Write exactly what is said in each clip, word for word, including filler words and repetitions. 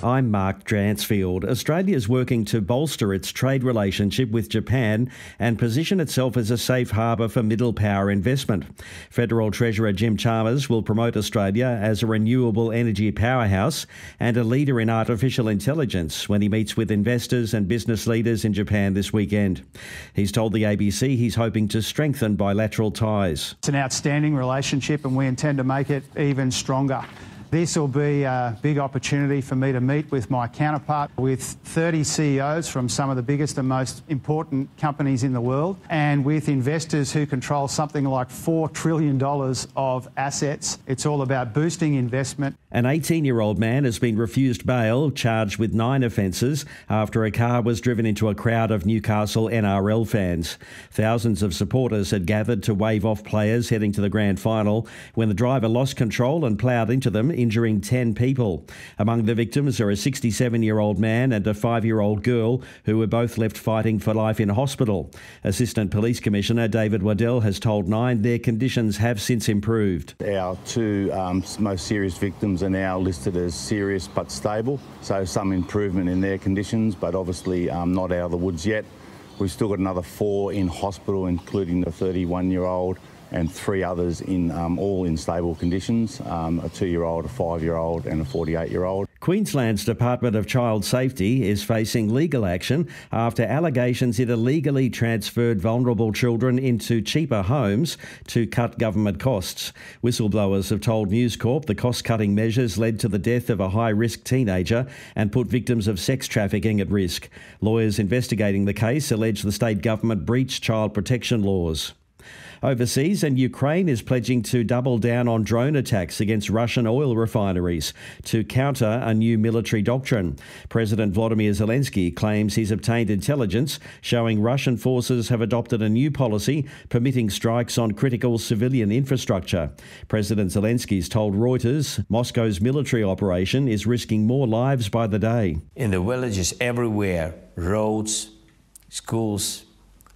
I'm Mark Dransfield. Australia is working to bolster its trade relationship with Japan and position itself as a safe harbour for middle power investment. Federal Treasurer Jim Chalmers will promote Australia as a renewable energy powerhouse and a leader in artificial intelligence when he meets with investors and business leaders in Japan this weekend. He's told the A B C he's hoping to strengthen bilateral ties. It's an outstanding relationship and we intend to make it even stronger. This will be a big opportunity for me to meet with my counterpart, with thirty C E Os from some of the biggest and most important companies in the world, and with investors who control something like four trillion dollars of assets. It's all about boosting investment. An eighteen-year-old man has been refused bail, charged with nine offences after a car was driven into a crowd of Newcastle N R L fans. Thousands of supporters had gathered to wave off players heading to the grand final when the driver lost control and ploughed into them, injuring ten people. Among the victims are a sixty-seven-year-old man and a five-year-old girl who were both left fighting for life in hospital. Assistant Police Commissioner David Waddell has told Nine their conditions have since improved. Our two um, most serious victims are now listed as serious but stable, so some improvement in their conditions, but obviously um, not out of the woods yet. We've still got another four in hospital, including the thirty-one-year-old and three others in um, all in stable conditions, um, a two-year-old, a five-year-old and a forty-eight-year-old. Queensland's Department of Child Safety is facing legal action after allegations it illegally transferred vulnerable children into cheaper homes to cut government costs. Whistleblowers have told News Corp the cost-cutting measures led to the death of a high-risk teenager and put victims of sex trafficking at risk. Lawyers investigating the case allege the state government breached child protection laws. Overseas, and Ukraine is pledging to double down on drone attacks against Russian oil refineries to counter a new military doctrine. President Volodymyr Zelensky claims he's obtained intelligence showing Russian forces have adopted a new policy permitting strikes on critical civilian infrastructure. President Zelensky's told Reuters Moscow's military operation is risking more lives by the day. In the villages everywhere, roads, schools,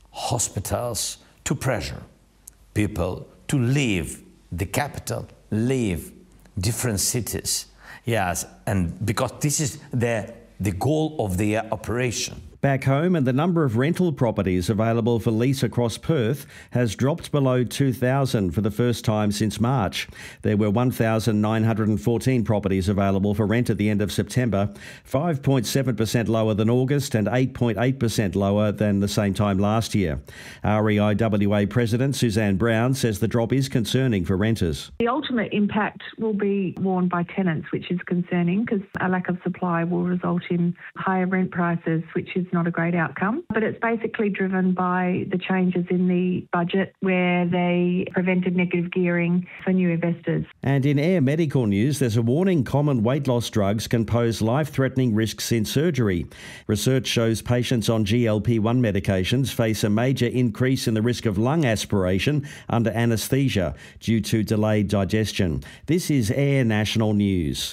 hospitals, to pressure people to leave the capital, leave different cities. Yes, and because this is the, the goal of the operation. Back home, and the number of rental properties available for lease across Perth has dropped below two thousand for the first time since March. There were one thousand nine hundred fourteen properties available for rent at the end of September, five point seven percent lower than August and eight point eight percent lower than the same time last year. R E I W A President Suzanne Brown says the drop is concerning for renters. The ultimate impact will be borne by tenants, which is concerning because a lack of supply will result in higher rent prices, which is not a great outcome. But it's basically driven by the changes in the budget where they prevented negative gearing for new investors. And in Air Medical news, there's a warning common weight loss drugs can pose life-threatening risks in surgery. Research shows patients on G L P one medications face a major increase in the risk of lung aspiration under anaesthesia due to delayed digestion. This is Air National News.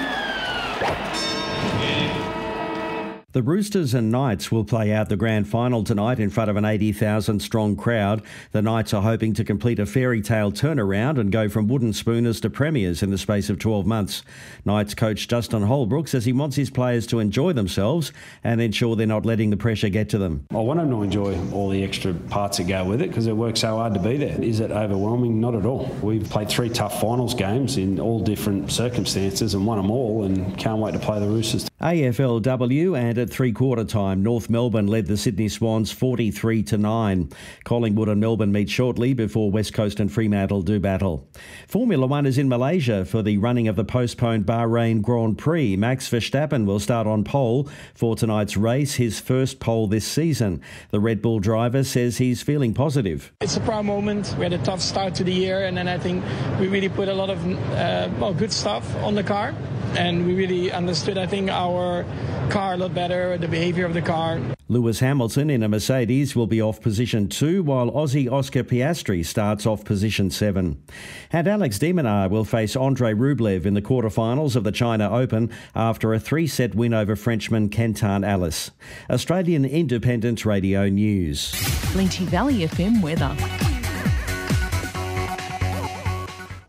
The Roosters and Knights will play out the grand final tonight in front of an eighty thousand strong crowd. The Knights are hoping to complete a fairy tale turnaround and go from wooden spooners to premiers in the space of twelve months. Knights coach Justin Holbrook says he wants his players to enjoy themselves and ensure they're not letting the pressure get to them. I want them to enjoy all the extra parts that go with it because it works so hard to be there. Is it overwhelming? Not at all. We've played three tough finals games in all different circumstances and won them all, and can't wait to play the Roosters. A F L W, and at three-quarter time, North Melbourne led the Sydney Swans forty-three to nine. Collingwood and Melbourne meet shortly before West Coast and Fremantle do battle. Formula One is in Malaysia for the running of the postponed Bahrain Grand Prix. Max Verstappen will start on pole for tonight's race, his first pole this season. The Red Bull driver says he's feeling positive. It's a proud moment. We had a tough start to the year, and then I think we really put a lot of uh, well, good stuff on the car. And we really understood, I think, our car a lot better, the behaviour of the car. Lewis Hamilton in a Mercedes will be off position two, while Aussie Oscar Piastri starts off position seven. And Alex de Minaur will face Andre Rublev in the quarterfinals of the China Open after a three-set win over Frenchman Kentan Alice. Australian Independent Radio News. Plenty Valley F M weather.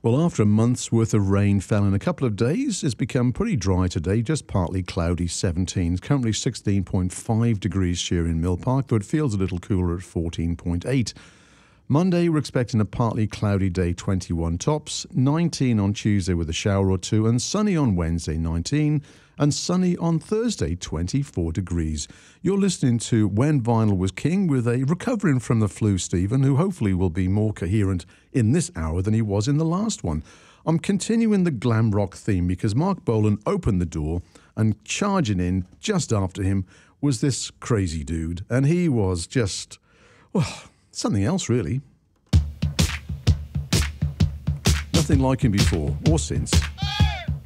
Well, after a month's worth of rain fell in a couple of days, it's become pretty dry today, just partly cloudy, seventeen. It's currently sixteen point five degrees here in Mill Park, though it feels a little cooler at fourteen point eight. Monday, we're expecting a partly cloudy day, twenty-one tops, nineteen on Tuesday with a shower or two, and sunny on Wednesday, nineteen, and sunny on Thursday, twenty-four degrees. You're listening to When Vinyl Was King with a recovering from the flu Stephen, who hopefully will be more coherent in this hour than he was in the last one. I'm continuing the glam rock theme because Mark Bolan opened the door, and charging in just after him was this crazy dude, and he was just, well, something else really. Nothing like him before or since.